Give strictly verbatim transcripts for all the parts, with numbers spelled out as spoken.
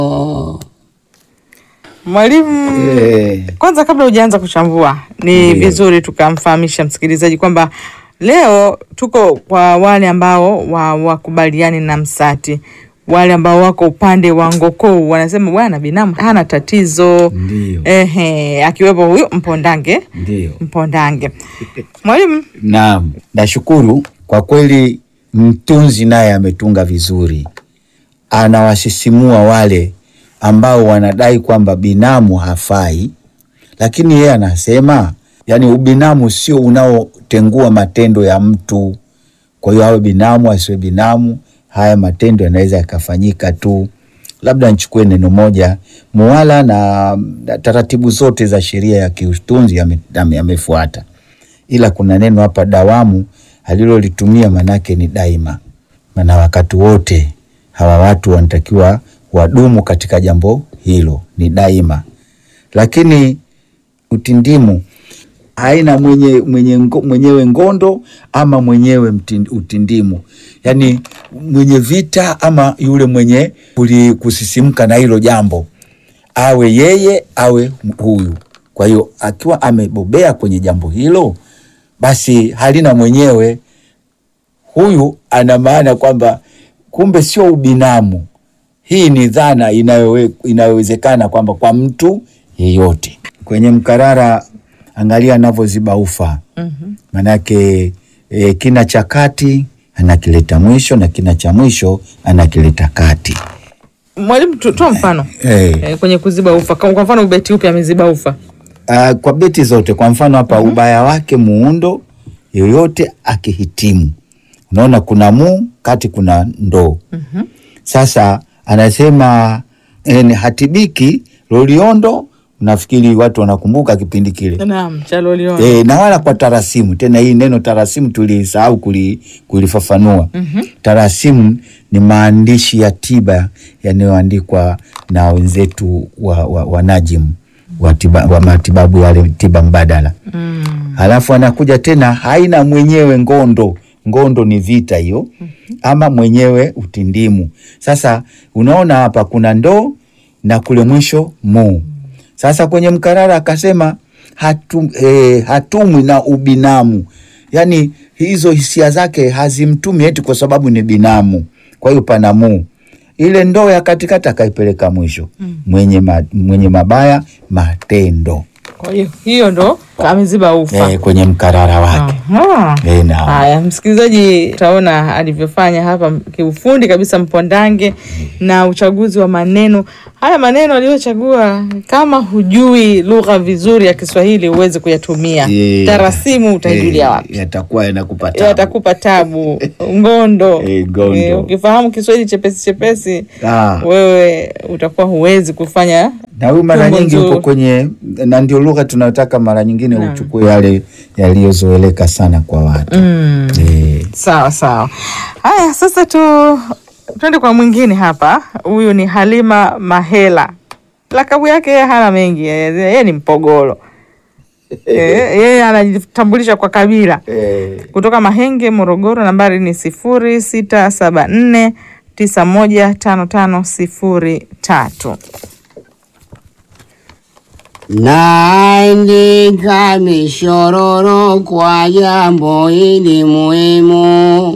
Mwalimu, yeah. Kwanza kabla hujaanza kuchambua ni yeah. vizuri tukamfahamisha msikilizaji kwamba leo tuko kwa wale ambao wakubaliani na Msati, wale ambao wako upande wa Ngoko wanasema bwana binamu hana tatizo. Ndio. Ehe, akiwepo huyo Mpondange. Ndio. Mpondange. Mwalimu? Naam, nashukuru kwa kweli mtunzi naye ametunga vizuri. Anawasisimua wale ambao wanadai kwamba binamu hafai, lakini yeye anasema yani ubinamu sio unaotengua matendo ya mtu. Kwa hiyo awe binamu asiwe binamu, haya matendo yanaweza yakafanyika tu. Labda nichukue neno moja, muwala na taratibu zote za sheria ya kiutunzi yamefuata. Yame Ila kuna neno hapa dawamu alilolitumia manake ni daima. Maana wakati wote hawa watu wanatakiwa wadumu katika jambo hilo, ni daima. Lakini utindimu haina mwenye, mwenye mwenyewe ngondo ama mwenyewe utindimu. Yani mwenye vita ama yule mwenye kusisimka na hilo jambo, awe yeye awe huyu. Kwa hiyo akiwa amebobea kwenye jambo hilo, basi halina mwenyewe. Huyu ana maana kwamba kumbe sio ubinamu. Hii ni dhana inayowe, inayowezekana kwamba kwa mtu yeyote. Kwenye mkarara angalia anavyoziba ufa. Mhm. Manake e, kina cha kati anakileta mwisho na kina cha mwisho anakileta kati. Mwalimu, tutoa mfano. Eh, e, kwenye kuziba ufa. Kwa mfano ubeti upi ameziba ufa? Uh, kwa beti zote. Kwa mfano hapa, mm -hmm. ubaya wake muundo yoyote akihitimu. Unaona kuna mu kati kuna ndo. Mhm. Sasa anasema eh, hatibiki Loliondo. Nafikiri watu wanakumbuka kipindi kile. Naam, cha Loliondo. Eh, na wala kwa tarasimu. Tena hii neno tarasimu tulisahau kulifafanua. Mm -hmm. Tarasimu ni maandishi ya tiba yanayoandikwa na wenzetu wa, wa, wa Najimu wa, tiba, wa matibabu yale tiba mbadala. Mm. Halafu anakuja tena haina mwenyewe ngondo. Ngondo ni vita hiyo. Mm -hmm. Ama mwenyewe utindimu. Sasa unaona hapa kuna ndo na kule mwisho mu. Sasa kwenye mkarara akasema hatu, eh, hatumwi na ubinamu. Yani hizo hisia zake hazimtumi eti kwa sababu ni binamu. Kwa hiyo pana mu. Ile ndoo ya katikati akaipeleka mwisho. Mm. Mwenye, ma, mwenye mabaya matendo. Kwa hiyo hiyo ndo ameziba ufa. Eh, kwenye mkarara wake. Eh, na. Haya, msikilizaji utaona alivyofanya hapa kiufundi kabisa Mpondange. Mm. Na uchaguzi wa maneno. Haya maneno aliyochagua, kama hujui lugha vizuri ya Kiswahili uweze kuyatumia. Yeah. Tarasimu utaijulia yeah, wapi? Yatakuwa yanakupa tabu. Yatakupa tabu. Ngondo. Eh, ngondo. E, ukifahamu Kiswahili chepesi chepesi, ah, wewe utakuwa huwezi kufanya. Na huyu mara nyingi uko kwenye, na ndio lugha tunataka mara nyingine na uchukue yale yaliyozoeleka sana kwa watu. Mm. E. Sawa sawa. Haya, sasa tu twende kwa mwingine hapa. Huyu ni Halima Mahela. Lakabu yake hana mengi. Yeye ni Mpogolo. Yeye e, anajitambulisha kwa kabila. E. Kutoka Mahenge, Morogoro. Nambari ni sifuri sita saba nne tisa moja tano tano sifuri tatu. Naandika mishororo kwa jambo hili muhimu,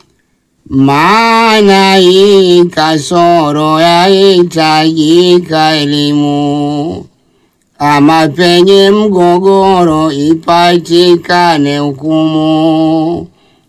maana hii kasoro yahitajika elimu. Ama penye mgogoro ipatikane hukumu,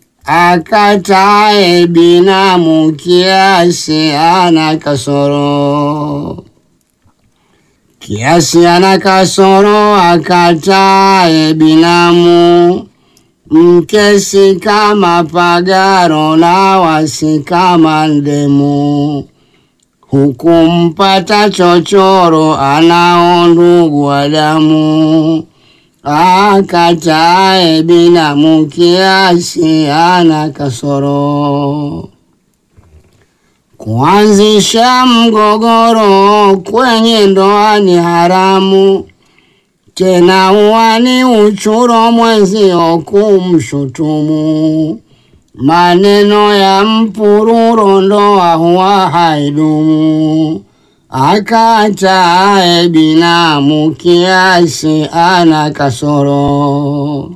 akatae binamu kiasi ana kasoro. Kiasi ana kasoro akatae binamu, mkesi kama pagaro na wasi kama ndemu. Hukumpata chochoro anao ndugu wa damu, akatae binamu kiasi ana kasoro. Kuanzisha mgogoro kwenye ndoa ni haramu, tena uwani uchuro mwenzio kumshutumu. Maneno ya mpururo ndoa huwa haidumu, akatae binamu kiasi ana kasoro.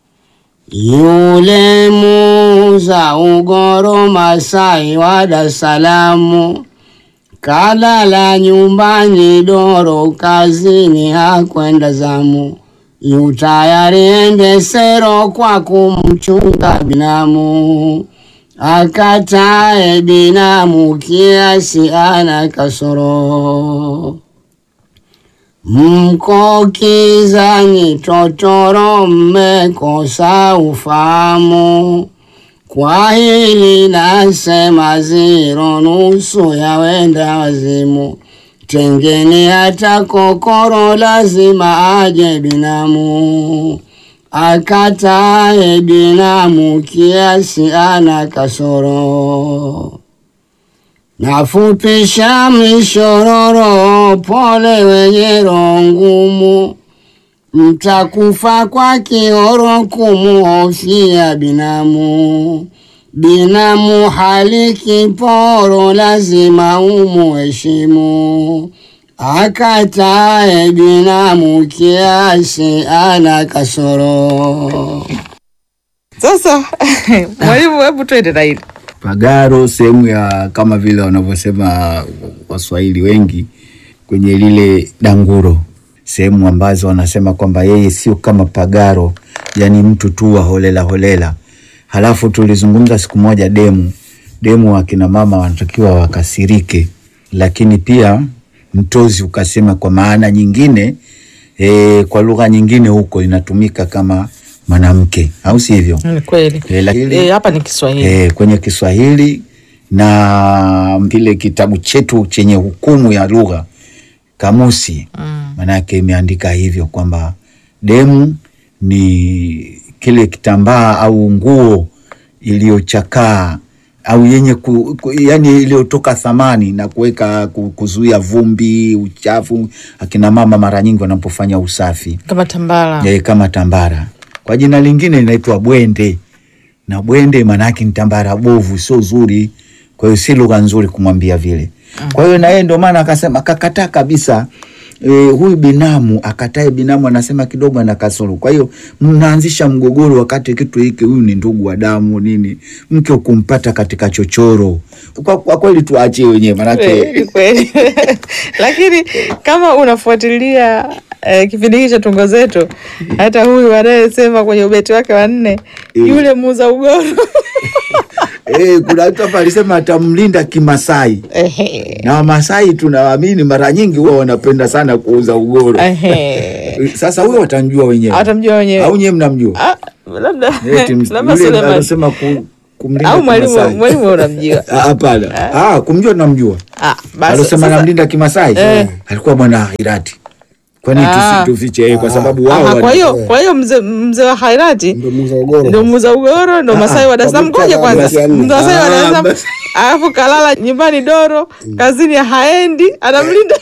Yule muuza ugoro Masai wa Dar es Salaam, kalala nyumbani doro kazini hakwenda zamu, yu tayari ende sero kwa kumchunga binamu, akatae binamu kiasi ana kasoro. Mko kizani totoro mmekosa ufahamu, kwa hili nasema ziro nusu ya wenda wazimu, tengeni hata kokoro lazima aje binamu, akatae binamu kiasi ana kasoro. Nafupisha mishororo pole wenye roho ngumu, mtakufa kwa kihoro kumuhofia binamu, binamu hali kiporo lazima umuheshimu, akatae binamu kiasi ana kasoro. Sasa mwalimu, hebu twende na hili Pagaro, sehemu ya kama vile wanavyosema Waswahili wengi kwenye lile danguro, sehemu ambazo wanasema kwamba yeye sio kama Pagaro, yani mtu tu wa holela holela. Halafu tulizungumza siku moja demu demu wa kina mama wanatakiwa wakasirike, lakini pia mtozi ukasema kwa maana nyingine, e, kwa lugha nyingine huko inatumika kama mwanamke, au si hivyo? Ni kweli. E, lakini E, hapa ni Kiswahili. E, kwenye Kiswahili na vile kitabu chetu chenye hukumu ya lugha kamusi, mm. manake imeandika hivyo kwamba demu ni kile kitambaa au nguo iliyochakaa au yenye ku, ku, yani iliyotoka thamani na kuweka kuzuia vumbi, uchafu. Akina mama mara nyingi wanapofanya usafi kama tambara. E, kama tambara. Kwa jina lingine inaitwa bwende. Na bwende manake ni tambara bovu, sio zuri. Kwa hiyo si lugha nzuri kumwambia vile. Mm. Kwa hiyo na yeye ndio maana akasema akakataa kabisa. E, huyu binamu akatae binamu, anasema kidogo ana kasoro. Kwa hiyo mnaanzisha mgogoro wakati kitu hiki, huyu ni ndugu wa damu nini, mke ukumpata katika chochoro. Kwa, kwa kweli tuache wenyewe manake kweli. Lakini kama unafuatilia eh, kipindi hiki cha Tungo Zetu, hata huyu anayesema kwenye ubeti wake wa nne, yule muuza ugoro Eh, kuna mtu hapa alisema atamlinda Kimasai. Ehe. Na Wamasai tunawaamini mara nyingi huwa wanapenda sana kuuza ugoro. Ehe. Sasa huyo watamjua wenyewe. Watamjua wenyewe. Au nyewe mnamjua? Ah, labda. Labda Suleiman anasema ku, kumlinda au Kimasai. Au mwalimu mwalimu unamjua? Ah, hapana. Ah, kumjua tunamjua. Ah, basi. Alisema namlinda Kimasai. Eh. Alikuwa bwana Hairati. Kwa nini Ah. tusifiche yeye kwa sababu wao ah, kwa hiyo kwa hiyo mzee mzee wa Hairati Ndio muuza ugoro. ndio muuza ugoro, ndio Masai wa Dar es Salaam. Ngoja kwanza. Ndio Masai wa Dar es Salaam. Alafu kalala nyumbani doro, kazini haendi, anamlinda.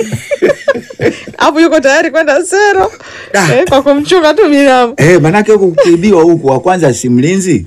Hapo yuko tayari kwenda sero. Eh, kwa kumchunga tu binamu. Eh, manake huko kukibiwa huko wa kwanza si mlinzi.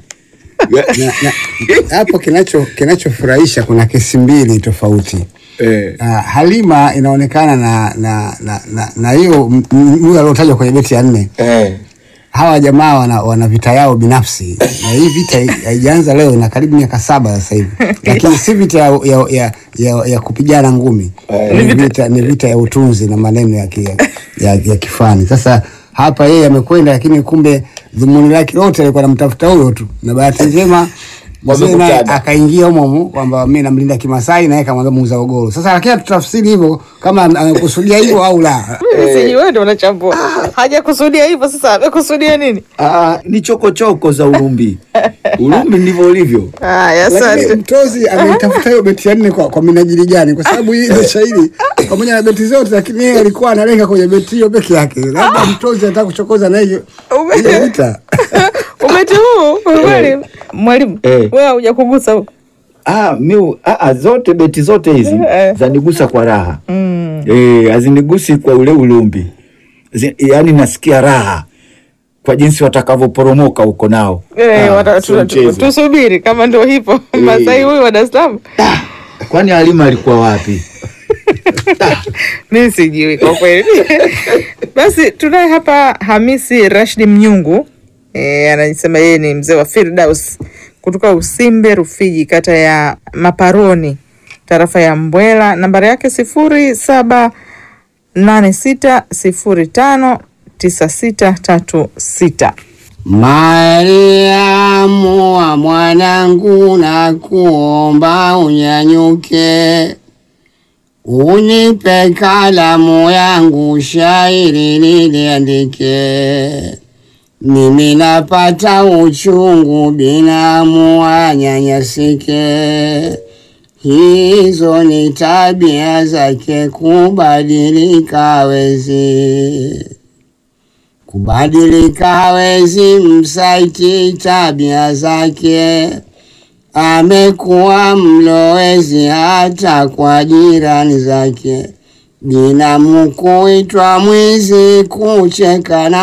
Hapo kinacho kinachofurahisha kuna kesi mbili tofauti. Eh. Uh, Halima inaonekana na na na na, na hiyo huyo aliyotajwa kwenye beti ya nne. Eh. Hawa jamaa wana, wana vita yao binafsi. Na hii vita haijaanza leo, ina karibu miaka saba sasa hivi. Lakini si vita ya ya ya, ya, ya kupigana ngumi. Eh. Ni vita ni vita ya utunzi na maneno ya ya, ya, ya kifani. Sasa hapa yeye amekwenda, lakini kumbe dhumuni lake lote alikuwa anamtafuta huyo tu. Na bahati njema mzee naye akaingia humo humo kwamba mimi namlinda Kimasai, naye kamwambia muuza ugoro. Sasa lakini tutafsiri hivyo kama anakusudia hivyo au la. Sisi wewe ndio unachambua. Hajakusudia hivyo, sasa amekusudia nini? Ah, ni choko choko za Urumbi. Urumbi ndivyo ulivyo. Ah, yes sir. Mtozi ametafuta hiyo beti ya nne kwa kwa minajili gani? Kwa sababu hii ndio shairi pamoja na beti zote, lakini yeye alikuwa analenga kwenye beti hiyo peke yake. Labda mtozi anataka kuchokoza na hiyo. Vita. Umeti huu kweli mwalimu, eh. Wewe hujakugusa huko? Ah, mimi ah zote beti zote hizi eh. zanigusa kwa raha. Mm. Eh, azinigusi kwa ule ulumbi. Yaani nasikia raha kwa jinsi watakavyoporomoka huko nao. Eh, ah, tusubiri kama ndio hivyo. Masai huyu wa Dar es Salaam. Kwani Halima alikuwa wapi? Mimi sijui kwa kweli. Basi tunaye hapa Hamisi Rashid Mnyungu. Eh, anasema yeye ni mzee wa Firdaus kutoka Usimbe Rufiji, kata ya Maparoni, tarafa ya Mbwela. Nambari yake sifuri saba nane sita sifuri tano tisa sita tatu sita. Mariamu wa mwanangu, na kuomba unyanyuke, unipe kalamu yangu, shairi niliandike. Mimi napata uchungu, binamu anyanyasike. Hizo ni tabia zake, kubadilika hawezi. Kubadilika hawezi, msaiti tabia zake. Amekuwa mlowezi hata kwa jirani zake. Binamu kuitwa mwizi, kucheka na